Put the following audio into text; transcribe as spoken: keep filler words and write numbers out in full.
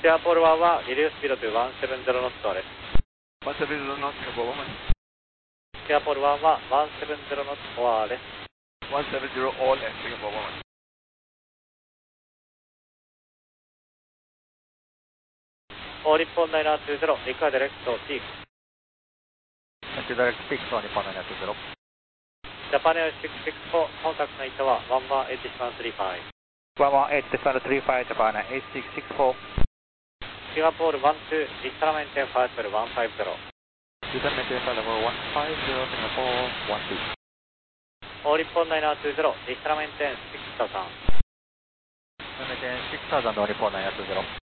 Singapore one one, reduce speed to one seven zero knotsです。 one seven zero knots, Singapore one one. Singapore one one, one seven zero knots overです。 one seven zero all and Singapore one one. All Nippon nine two zero, require direct to peak. Direct peak to Nippon nine two zero. Japan Air six six four, contact nine tower, one one eight one three five. one one eight one three five, Japan Air eight six six four. Singapore one two, return maintain flight level one five zero. Return maintain flight level one five zero, Singapore one two. All Nippon nine two zero, return maintain six thousand. Return maintain six thousand, Nippon nine two zero.